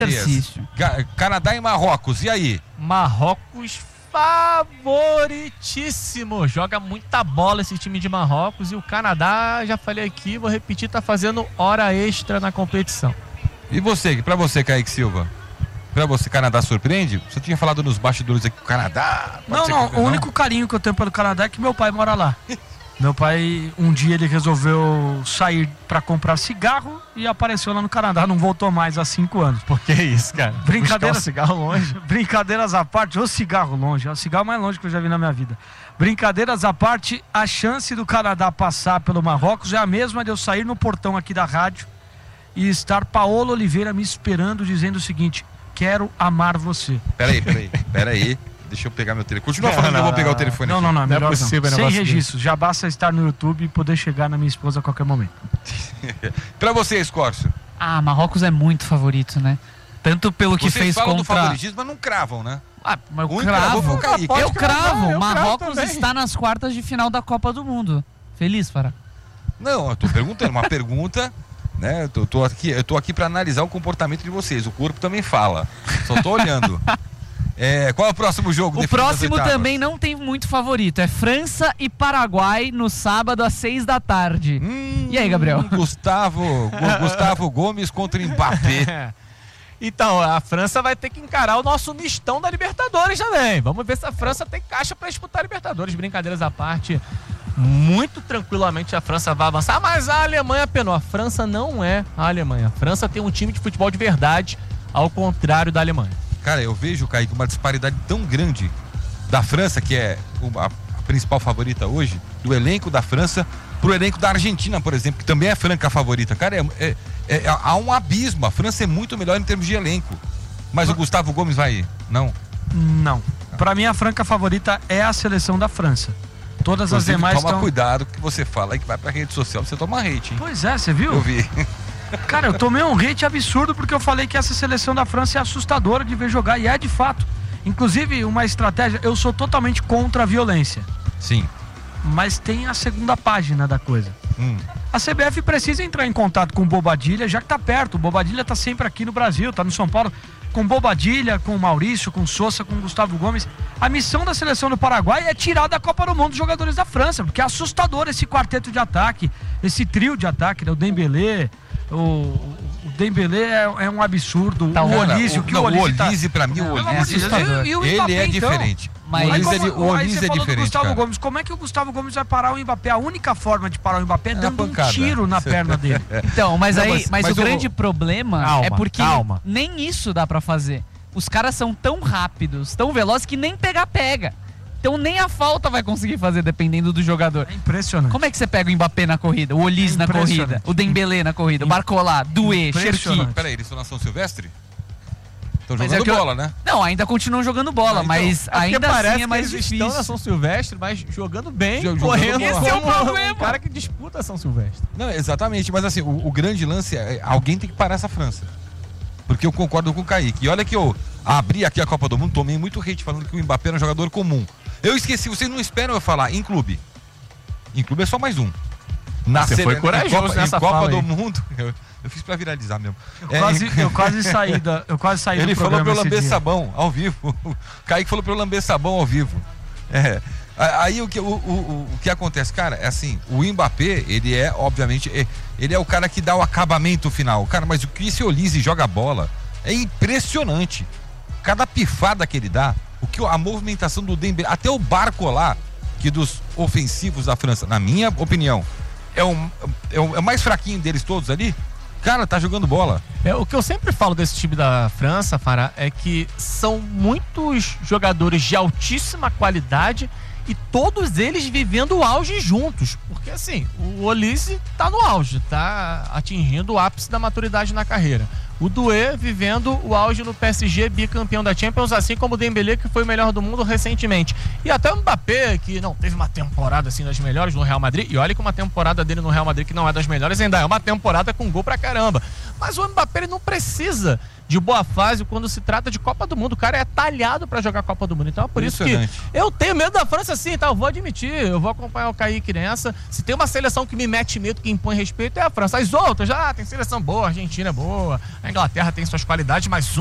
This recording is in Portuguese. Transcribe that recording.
exercício. Canadá e Marrocos, e aí? Marrocos favoritíssimo. Joga muita bola esse time de Marrocos. E o Canadá, já falei aqui, vou repetir, tá fazendo hora extra na competição. E você, pra você, Kaique Silva? Pra você, Canadá surpreende? Você tinha falado nos bastidores aqui que o Canadá... Não, o único carinho que eu tenho pelo Canadá é que meu pai mora lá. Meu pai, um dia ele resolveu sair pra comprar cigarro e apareceu lá no Canadá, não voltou mais há 5 anos. Por que isso, cara? Brincadeiras, cigarro longe. Brincadeiras à parte, o cigarro longe, é o cigarro mais longe que eu já vi na minha vida. Brincadeiras à parte, a chance do Canadá passar pelo Marrocos é a mesma de eu sair no portão aqui da rádio e estar Paolo Oliveira me esperando, dizendo o seguinte: quero amar você. Peraí. Deixa eu pegar meu telefone. Continua falando que eu vou pegar o telefone. Não, melhor não é possível, não. Sem registro. Já basta estar no YouTube e poder chegar na minha esposa a qualquer momento. Pra você, Escórcio. Marrocos é muito favorito, né? Tanto pelo que Vocês fez falam contra... do favoritismo, mas não cravam, né? Mas eu cravo. Eu cravo. Eu Marrocos cravo está nas quartas de final da Copa do Mundo. Feliz, Fará? Não, eu tô perguntando. Uma pergunta, né? Eu tô aqui pra analisar o comportamento de vocês. O corpo também fala. Só tô olhando. Qual é o próximo jogo? O próximo também não tem muito favorito. É França e Paraguai no sábado às 6 da tarde. E aí, Gabriel? Gustavo Gomes contra Mbappé. Então, a França vai ter que encarar o nosso mistão da Libertadores também. Vamos ver se a França tem caixa para disputar a Libertadores. Brincadeiras à parte, muito tranquilamente a França vai avançar, mas a Alemanha penou. A França não é a Alemanha. A França tem um time de futebol de verdade, ao contrário da Alemanha. Cara, eu vejo, Kaique, uma disparidade tão grande da França, que é a principal favorita hoje, do elenco da França pro elenco da Argentina, por exemplo, que também é franca favorita. Cara, há um abismo. A França é muito melhor em termos de elenco. Mas o Gustavo Gomes vai ir? Não? Não. Pra mim, a franca favorita é a seleção da França. Todas Inclusive, as demais toma cuidado que você fala aí que vai pra rede social, você toma hate, hein? Pois é, você viu? Eu vi. Cara, eu tomei um hate absurdo porque eu falei que essa seleção da França é assustadora de ver jogar, e é de fato. Inclusive, uma estratégia, eu sou totalmente contra a violência. Sim. Mas tem a segunda página da coisa. A CBF precisa entrar em contato com o Bobadilla, já que tá perto. O Bobadilla tá sempre aqui no Brasil, tá no São Paulo. Com o Bobadilla, com o Maurício, com o Sousa, com o Gustavo Gomes. A missão da seleção do Paraguai é tirar da Copa do Mundo os jogadores da França, porque é assustador esse quarteto de ataque, esse trio de ataque, né? O Dembélé, o Dembélé é um absurdo. Tá, o Olise, o Olise, pra mim, o Olise ele é diferente. Mas aí o você Olise é falou diferente, do Gustavo cara. Gomes. Como é que o Gustavo Gomes vai parar o Mbappé? A única forma de parar o Mbappé é dando pancada. um tiro na perna dele. Então, mas o grande problema Calma, é porque calma. nem isso dá pra fazer. Os caras são tão rápidos, tão velozes que nem pega. Então nem a falta vai conseguir fazer, dependendo do jogador. É impressionante. Como é que você pega o Mbappé na corrida, o Olise na corrida, o Dembélé na corrida, o Barcola, Doué, Cherki? Peraí, eles estão na São Silvestre? Estão Mas jogando bola, né? Não, ainda continuam jogando bola, então, mas ainda assim é mais que eles difícil. estão na São Silvestre, mas jogando bem, Jogando correndo. bola. Esse é o como problema. O cara que disputa a São Silvestre. Não, exatamente, mas assim, o grande lance é alguém tem que parar essa França. Porque eu concordo com o Kaique. E olha que eu abri aqui a Copa do Mundo, tomei muito hate falando que o Mbappé era um jogador comum. Eu esqueci, vocês não esperam eu falar em clube. Em clube é só mais um. Você foi corajoso nessa Copa fala do aí. Mundo. Eu fiz pra viralizar mesmo. Eu quase saí Ele do falou programa pra eu esse lamber dia. sabão ao vivo. O Kaique falou pra eu lamber sabão ao vivo. Aí o que acontece, cara, é assim, o Mbappé, ele é, obviamente, ele é o cara que dá o acabamento final. Cara, mas o que esse Olise joga bola é impressionante. Cada pifada que ele dá, a movimentação do Dembélé, até o Barcola, que dos ofensivos da França, na minha opinião, é o mais fraquinho deles todos ali. Cara, tá jogando bola. O que eu sempre falo desse time da França, Fará, é que são muitos jogadores de altíssima qualidade e todos eles vivendo o auge juntos. Porque assim, o Olise tá no auge, tá atingindo o ápice da maturidade na carreira. O Doué vivendo o auge no PSG, bicampeão da Champions, assim como o Dembélé, que foi o melhor do mundo recentemente. E até o Mbappé, que não teve uma temporada assim das melhores no Real Madrid, e olha que uma temporada dele no Real Madrid que não é das melhores, ainda é uma temporada com gol pra caramba. Mas o Mbappé ele não precisa de boa fase quando se trata de Copa do Mundo. O cara é talhado pra jogar Copa do Mundo. Então é por isso que eu tenho medo da França, sim, tá? Eu vou admitir, eu vou acompanhar o Kaique nessa. Se tem uma seleção que me mete medo, que impõe respeito, é a França. As outras já tem seleção boa, a Argentina é boa, a Inglaterra tem suas qualidades, mas